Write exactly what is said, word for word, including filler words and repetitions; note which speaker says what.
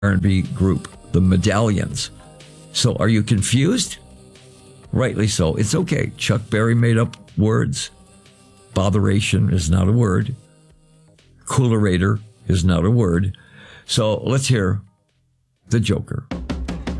Speaker 1: R and B group, the Medallions. So are you confused? Rightly so. It's okay. Chuck Berry made up words. Botheration is not a word. Coolerator is not a word. So let's hear the Joker.